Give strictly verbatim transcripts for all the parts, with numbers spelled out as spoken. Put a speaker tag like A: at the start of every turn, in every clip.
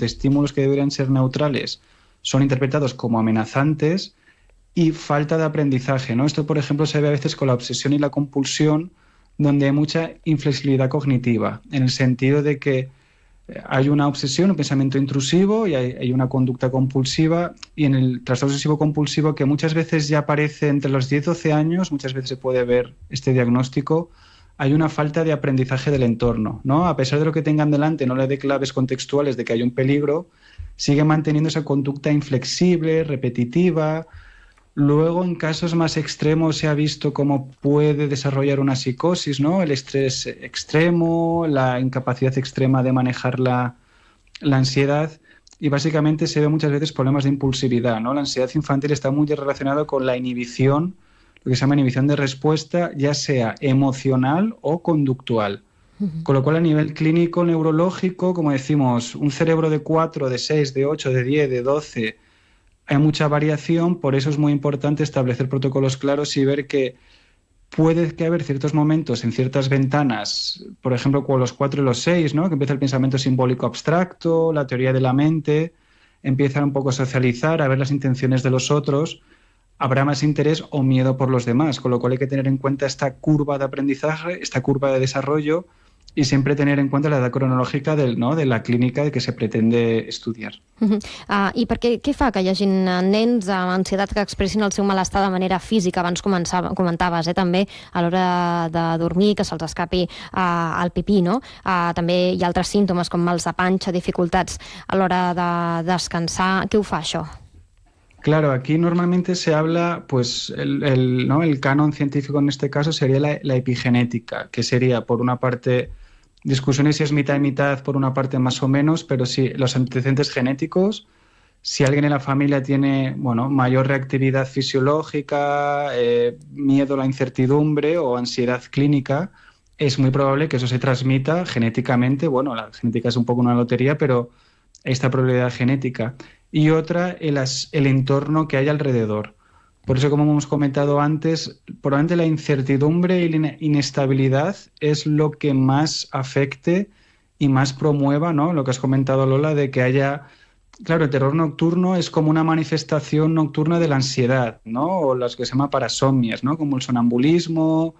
A: ante estímulos que deberían ser neutrales son interpretados como amenazantes, y falta de aprendizaje, ¿no? Esto, por ejemplo, se ve a veces con la obsesión y la compulsión, donde hay mucha inflexibilidad cognitiva, en el sentido de que hay una obsesión, un pensamiento intrusivo y hay, hay una conducta compulsiva, y en el trastorno obsesivo compulsivo, que muchas veces ya aparece entre los diez a doce años, muchas veces se puede ver este diagnóstico, hay una falta de aprendizaje del entorno, ¿no? A pesar de lo que tengan delante, no le dé claves contextuales de que hay un peligro, sigue manteniendo esa conducta inflexible, repetitiva. Luego, en casos más extremos, se ha visto cómo puede desarrollar una psicosis, ¿no? El estrés extremo, la incapacidad extrema de manejar la, la ansiedad, y básicamente se ve muchas veces problemas de impulsividad, ¿no? La ansiedad infantil está muy relacionada con la inhibición, lo que se llama inhibición de respuesta, ya sea emocional o conductual. Uh-huh. Con lo cual, a nivel clínico, neurológico, como decimos, un cerebro de cuatro, de seis, de ocho, de diez, de doce... hay mucha variación, por eso es muy importante establecer protocolos claros y ver que puede que haber ciertos momentos en ciertas ventanas, por ejemplo, con los cuatro y los seis, ¿no? Que empieza el pensamiento simbólico abstracto, la teoría de la mente, empieza un poco a socializar, a ver las intenciones de los otros, habrá más interés o miedo por los demás, con lo cual hay que tener en cuenta esta curva de aprendizaje, esta curva de desarrollo, i sempre tenir en compte l'edat cronològica del, no, de la clínica que se pretende estudiar.
B: Uh-huh. Uh, I per què, què fa que hi hagi nens amb ansietat que expressin el seu malestar de manera física? Abans començava, comentaves, eh, també a l'hora de dormir, que se'ls escapi uh, el pipí, no? Uh, també hi ha altres símptomes com mals de panxa, dificultats a l'hora de descansar. Què ho fa això?
A: Claro, aquí normalmente se habla, pues el, el, ¿no? el canon científico en este caso sería la, la epigenética, que sería por una parte discusiones si es mitad y mitad, por una parte más o menos, pero sí los antecedentes genéticos, si alguien en la familia tiene, bueno, mayor reactividad fisiológica, eh, miedo a la incertidumbre o ansiedad clínica, es muy probable que eso se transmita genéticamente. Bueno, la genética es un poco una lotería, pero hay esta probabilidad genética. Y otra, el, el entorno que hay alrededor. Por eso, como hemos comentado antes, probablemente la incertidumbre y la inestabilidad es lo que más afecte y más promueva, ¿no? Lo que has comentado, Lola, de que haya... Claro, el terror nocturno es como una manifestación nocturna de la ansiedad, ¿no? O las que se llama parasomnias, ¿no? Como el sonambulismo,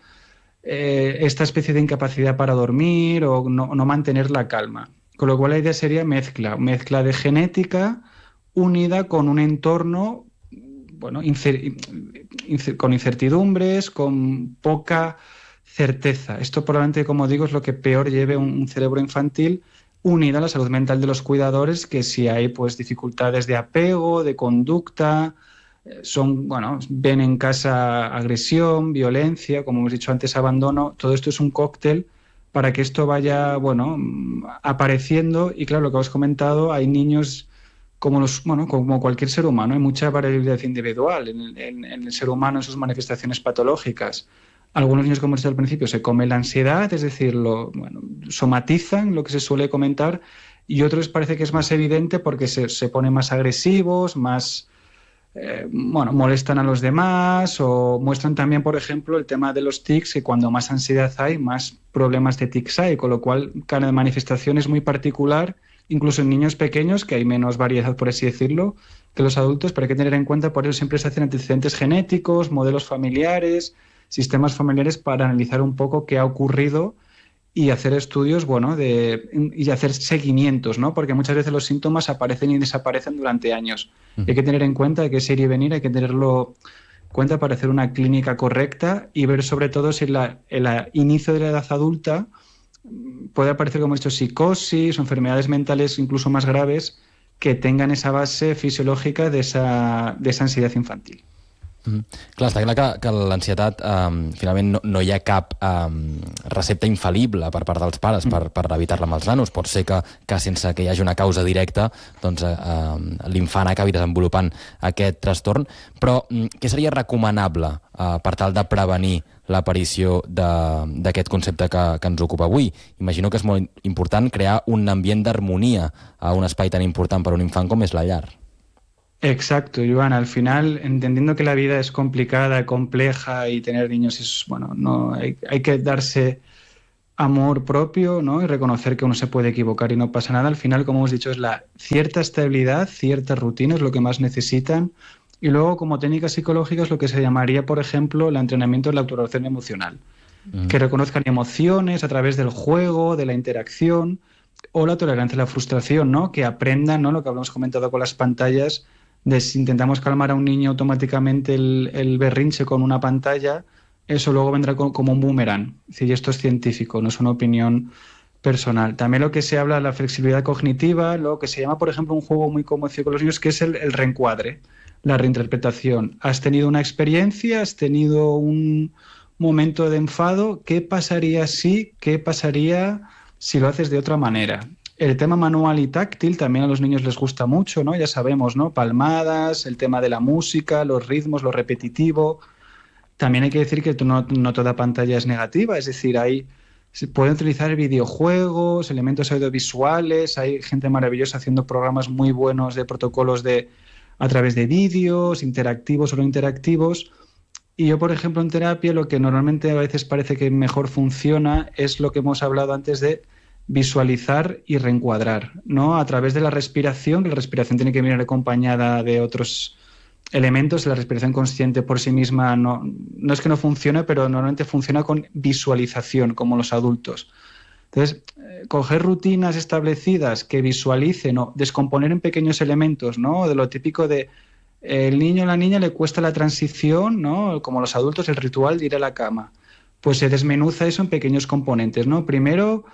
A: eh, esta especie de incapacidad para dormir o no, no mantener la calma. Con lo cual la idea sería mezcla, mezcla de genética unida con un entorno, bueno, incer, incer, con incertidumbres, con poca certeza. Esto probablemente, como digo, es lo que peor lleve un, un cerebro infantil, unida a la salud mental de los cuidadores, que si hay pues dificultades de apego, de conducta, son, bueno, ven en casa agresión, violencia, como hemos dicho antes, abandono, todo esto es un cóctel para que esto vaya, bueno, apareciendo. Y claro, lo que os he comentado, hay niños como los, bueno, como cualquier ser humano, hay mucha variabilidad individual en, en, en el ser humano, en sus manifestaciones patológicas. Algunos niños, como he dicho al principio, se come la ansiedad, es decir, lo, bueno, somatizan lo que se suele comentar, y otros parece que es más evidente porque se, se ponen más agresivos, más, eh, bueno, molestan a los demás, o muestran también, por ejemplo, el tema de los tics, que cuando más ansiedad hay, más problemas de tics hay, con lo cual cada manifestación es muy particular. Incluso en niños pequeños, que hay menos variedad, por así decirlo, que los adultos, pero hay que tener en cuenta, por eso siempre se hacen antecedentes genéticos, modelos familiares, sistemas familiares, para analizar un poco qué ha ocurrido y hacer estudios, bueno, de, y hacer seguimientos, ¿no? Porque muchas veces los síntomas aparecen y desaparecen durante años. Uh-huh. Hay que tener en cuenta, hay que ir y venir, hay que tenerlo en cuenta para hacer una clínica correcta y ver sobre todo si la, el inicio de la edad adulta puede aparecer, como he dicho, psicosis o enfermedades mentales incluso más graves que tengan esa base fisiològica de esa, de esa ansiedad infantil.
C: Mm-hmm. Clar, està clar que, que l'ansietat, um, finalment no, no hi ha cap um, recepta infal·lible per part dels pares per, per evitar-la amb els nanos. Pot ser que, que sense que hi hagi una causa directa, doncs, uh, l'infant acabi desenvolupant aquest trastorn, però um, què seria recomanable uh, per tal de prevenir l'aparició d'aquest concepte que, que ens ocupa avui? Imagino que és molt important crear un ambient d'harmonia a un espai tan important per a un infant com és la llar.
A: Exacto, Joan. Al final, entendiendo que la vida es complicada, compleja y tener niños es, bueno, no hay, hay que darse amor propio, ¿no? Y reconocer que uno se puede equivocar y no pasa nada. Al final, como hemos dicho, es la cierta estabilidad, cierta rutina es lo que más necesitan. Y luego, como técnicas psicológicas, lo que se llamaría, por ejemplo, el entrenamiento de la autoregulación emocional. Mm. Que reconozcan emociones a través del juego, de la interacción, o la tolerancia a la frustración, ¿no? Que aprendan, ¿no? Lo que habíamos comentado con las pantallas, de si intentamos calmar a un niño automáticamente el, el berrinche con una pantalla, eso luego vendrá con, como un boomerang. Es decir, y esto es científico, no es una opinión personal. También lo que se habla de la flexibilidad cognitiva, lo que se llama, por ejemplo, un juego muy conocido con los niños, que es el, el reencuadre, la reinterpretación. Has tenido una experiencia, has tenido un momento de enfado, ¿qué pasaría si, qué pasaría si lo haces de otra manera? El tema manual y táctil también a los niños les gusta mucho, ¿no? Ya sabemos, ¿no? Palmadas, el tema de la música, los ritmos, lo repetitivo. También hay que decir que no, no toda pantalla es negativa, es decir, hay, se pueden utilizar videojuegos, elementos audiovisuales, hay gente maravillosa haciendo programas muy buenos de protocolos de, a través de vídeos, interactivos o no interactivos. Y yo, por ejemplo, en terapia lo que normalmente a veces parece que mejor funciona es lo que hemos hablado antes de visualizar y reencuadrar, ¿no? A través de la respiración, que la respiración tiene que venir acompañada de otros elementos. La respiración consciente por sí misma no, no es que no funcione, pero normalmente funciona con visualización, como los adultos. Entonces, eh, coger rutinas establecidas que visualicen o descomponer en pequeños elementos, ¿no? De lo típico de el niño o la niña le cuesta la transición, ¿no? Como los adultos, el ritual de ir a la cama. Pues se desmenuza eso en pequeños componentes, ¿no? Primero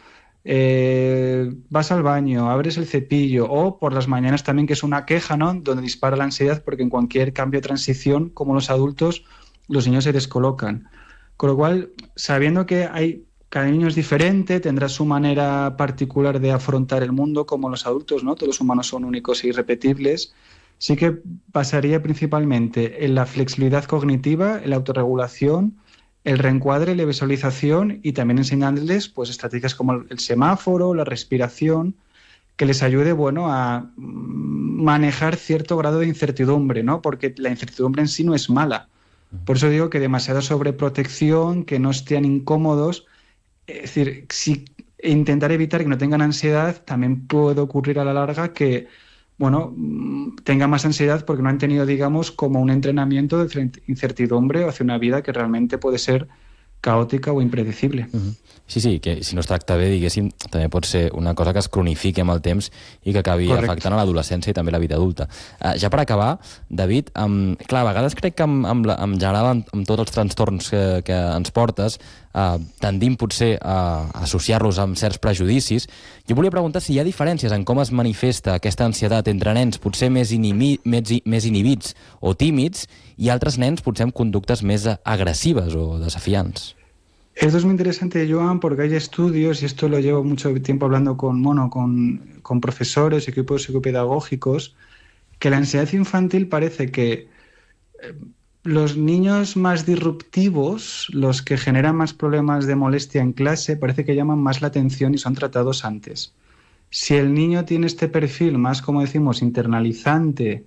A: eh, vas al baño, abres el cepillo, o por las mañanas también, que es una queja, ¿no? Donde dispara la ansiedad, porque en cualquier cambio de transición, como los adultos, los niños se descolocan. Con lo cual, sabiendo que hay, cada niño es diferente, tendrá su manera particular de afrontar el mundo, como los adultos, ¿no? Todos los humanos son únicos e irrepetibles. Sí que pasaría principalmente en la flexibilidad cognitiva, en la autorregulación, el reencuadre, la visualización, y también enseñarles pues estrategias como el semáforo, la respiración, que les ayude, bueno, a manejar cierto grado de incertidumbre, ¿no? Porque la incertidumbre en sí no es mala. Por eso digo que demasiada sobreprotección, que no estén incómodos. Es decir, si intentar evitar que no tengan ansiedad, también puede ocurrir a la larga que, bueno, tenga más ansiedad porque no han tenido, digamos, como un entrenamiento de incertidumbre hacia una vida que realmente puede ser caòtica o impredecible.
C: Uh-huh. Sí, sí, que si no es tracta bé, diguéssim, també pot ser una cosa que es cronifiqui amb el temps i que acabi Correcte. Afectant a l'adolescència i també la vida adulta. Uh, ja per acabar, David, um, clar, a vegades crec que amb, amb, la, amb general, amb, amb tots els trastorns que, que ens portes, uh, tendim potser a, a associar-los amb certs prejudicis. Jo volia preguntar si hi ha diferències en com es manifesta aquesta ansietat entre nens potser més, inimi, més, més inhibits o tímids y altres nens potser amb conductes més agresives o desafiants.
A: Esto es muy interesante, Joan, porque hay estudios, y esto lo llevo mucho tiempo hablando con, bueno, con, con profesores, equipos psicopedagógicos, que la ansiedad infantil parece que eh, los niños más disruptivos, los que generan más problemas de molestia en clase, parece que llaman más la atención y son tratados antes. Si el niño tiene este perfil más, como decimos, internalizante,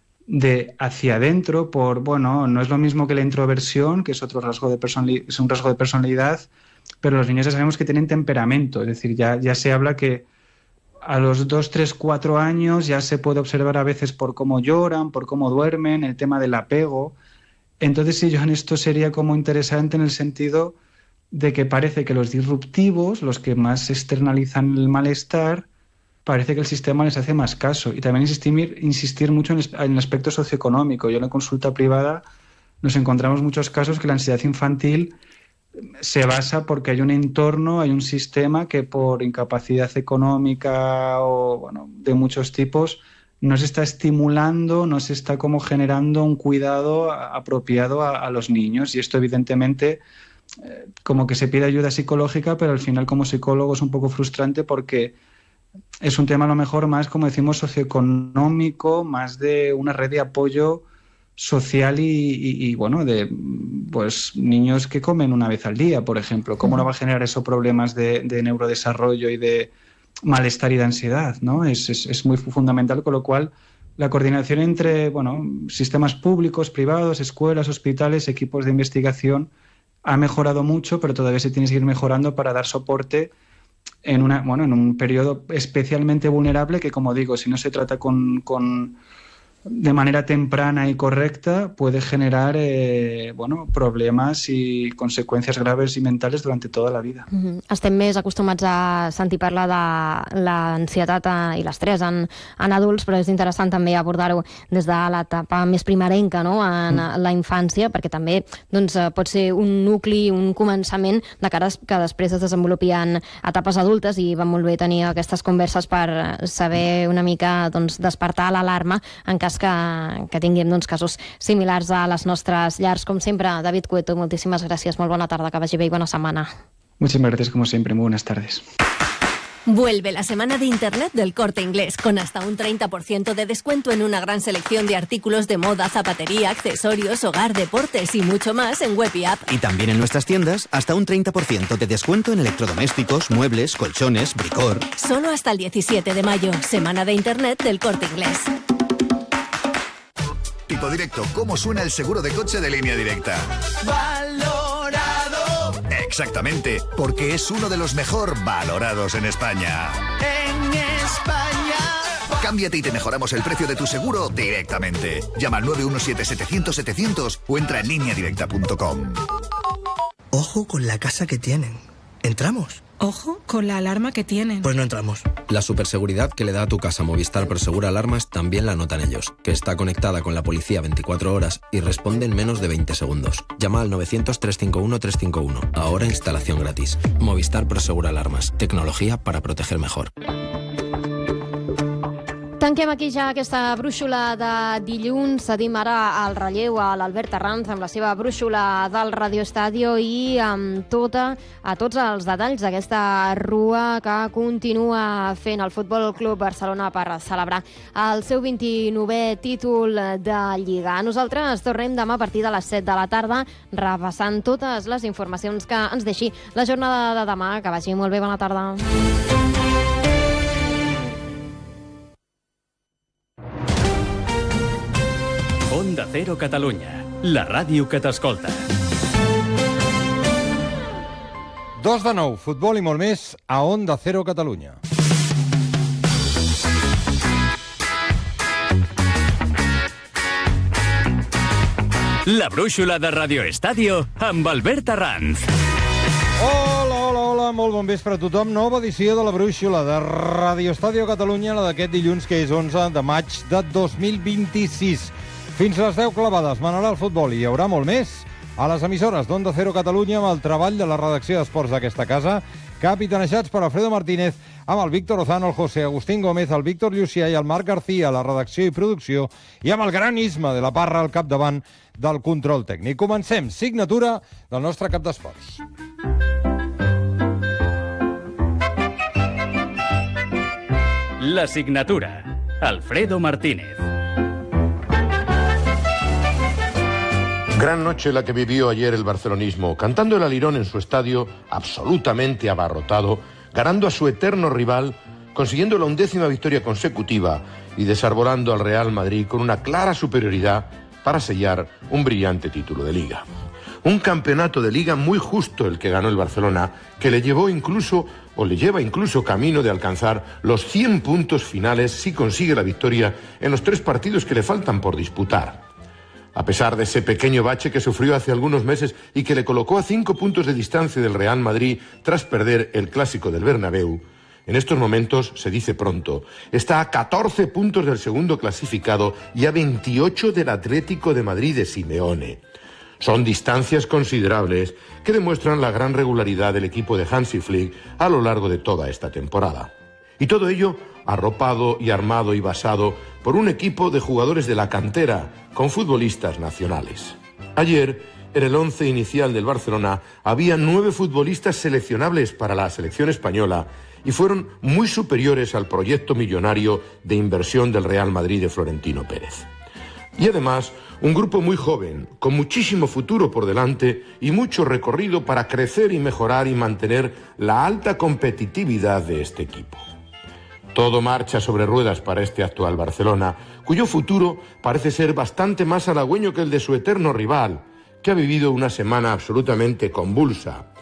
A: de hacia adentro, por, bueno, no es lo mismo que la introversión, que es otro rasgo de personalidad, es un rasgo de personalidad, pero los niños ya sabemos que tienen temperamento, es decir, ya, ya se habla que a los dos, tres, cuatro años ya se puede observar a veces por cómo lloran, por cómo duermen, el tema del apego. Entonces, sí, yo en esto sería como interesante en el sentido de que parece que los disruptivos, los que más externalizan el malestar, parece que el sistema les hace más caso. Y también insistir, insistir mucho en el aspecto socioeconómico. Yo en la consulta privada nos encontramos muchos casos que la ansiedad infantil se basa porque hay un entorno, hay un sistema que por incapacidad económica o bueno, de muchos tipos no se está estimulando, no se está como generando un cuidado apropiado a, a los niños. Y esto evidentemente eh, como que se pide ayuda psicológica, pero al final como psicólogo es un poco frustrante porque es un tema a lo mejor más, como decimos, socioeconómico, más de una red de apoyo social y, y, y bueno, de pues niños que comen una vez al día, por ejemplo. ¿Cómo no va a generar eso problemas de, de neurodesarrollo y de malestar y de ansiedad, ¿no? Es, es, es muy fundamental, con lo cual la coordinación entre, bueno, sistemas públicos, privados, escuelas, hospitales, equipos de investigación, ha mejorado mucho, pero todavía se tiene que seguir mejorando para dar soporte en, una, bueno, en un periodo especialmente vulnerable que, como digo, si no se trata con... con de manera temprana y correcta, puede generar eh, bueno, problemes i conseqüències graves i mentals durant tota la vida.
B: Mm-hmm. Estem més acostumats a sentir parlar de l'ansietat i l'estrès en, en adults, però és interessant també abordar-ho des de l'etapa més primerenca, no? En mm. la infància, perquè també doncs, pot ser un nucli, un començament de cara que després es desenvolupi en etapes adultes, i va molt bé tenir aquestes converses per saber una mica doncs, despertar l'alarma en cas que, que tinguem doncs, casos similars a les nostres llars. Com sempre, David Cueto, moltíssimes gràcies, molt bona tarda, que vagi bé i bona setmana.
A: Muchísimas gracias, como siempre, muy buenas tardes.
D: Vuelve la semana de Internet del Corte Inglés, con hasta un treinta por ciento de descuento en una gran selección de artículos de moda, zapatería, accesorios, hogar, deportes y mucho más en web y app.
E: Y también en nuestras tiendas, hasta un treinta por ciento de descuento en electrodomésticos, muebles, colchones, bricor.
D: Solo hasta el diecisiete de mayo, semana de Internet del Corte Inglés.
F: Tipo Directo, ¿cómo suena el seguro de coche de Línea Directa? ¡Valorado! Exactamente, porque es uno de los mejor valorados en España. ¡En España! Cámbiate y te mejoramos el precio de tu seguro directamente. Llama al nueve uno siete setecientos setecientos o entra en línea directa punto com.
G: Ojo con la casa que tienen. ¿Entramos?
H: Ojo con la alarma que tienen.
G: Pues no entramos.
I: La superseguridad que le da a tu casa Movistar Prosegur Alarmas también la notan ellos, que está conectada con la policía veinticuatro horas y responde en menos de veinte segundos. Llama al novecientos, trescientos cincuenta y uno, trescientos cincuenta y uno. Ahora instalación gratis. Movistar Prosegur Alarmas. Tecnología para proteger mejor.
B: Tanquem aquí ja aquesta brúixola de dilluns. Cedim ara el relleu a l'Albert Arranz amb la seva brúixola del Radio Estadio i amb tota, a tots els detalls d'aquesta rua que continua fent el Futbol Club Barcelona per celebrar el seu vint-i-novè títol de Lliga. Nosaltres tornem demà a partir de les set de la tarda repassant totes les informacions que ens deixi la jornada de demà. Que vagi molt bé, bona tarda.
J: Onda Cero Catalunya, la ràdio que t'escolta.
K: Dos de nou, futbol i molt més a Onda Cero Catalunya.
J: La brúixola de Radio Estadio amb Albert Arranz.
K: Hola, hola, hola, molt bon vespre a tothom. Nova edició de la brúixola de Radio Estadio Catalunya, la d'aquest dilluns, que és onze de maig de dos mil vint-i-sis. Fins les deu clavades manarà el futbol i hi haurà molt més a les emissores d'Onda Cero Catalunya amb el treball de la redacció d'esports d'aquesta casa, capitanejats per Alfredo Martínez, amb el Víctor Lozano, el José Agustín Gómez, el Víctor Llucià i el Marc García a la redacció i producció, i amb el gran Isma de la Parra al capdavant del control tècnic. Comencem, signatura del nostre cap d'esports.
J: La signatura, Alfredo Martínez.
L: Gran noche la que vivió ayer el barcelonismo, cantando el alirón en su estadio absolutamente abarrotado, ganando a su eterno rival, consiguiendo la undécima victoria consecutiva y desarbolando al Real Madrid con una clara superioridad para sellar un brillante título de Liga. Un campeonato de Liga muy justo el que ganó el Barcelona, que le llevó incluso, o le lleva incluso camino de alcanzar los cien puntos finales si consigue la victoria en los tres partidos que le faltan por disputar. A pesar de ese pequeño bache que sufrió hace algunos meses y que le colocó a cinco puntos de distancia del Real Madrid tras perder el Clásico del Bernabéu, en estos momentos, se dice pronto, está a catorce puntos del segundo clasificado y a veintiocho del Atlético de Madrid de Simeone. Son distancias considerables que demuestran la gran regularidad del equipo de Hansi Flick a lo largo de toda esta temporada. Y todo ello arropado y armado y basado por un equipo de jugadores de la cantera con futbolistas nacionales. Ayer, en el once inicial del Barcelona, había nueve futbolistas seleccionables para la selección española y fueron muy superiores al proyecto millonario de inversión del Real Madrid de Florentino Pérez. Y además, un grupo muy joven, con muchísimo futuro por delante y mucho recorrido para crecer y mejorar y mantener la alta competitividad de este equipo. Todo marcha sobre ruedas para este actual Barcelona, cuyo futuro parece ser bastante más halagüeño que el de su eterno rival, que ha vivido una semana absolutamente convulsa.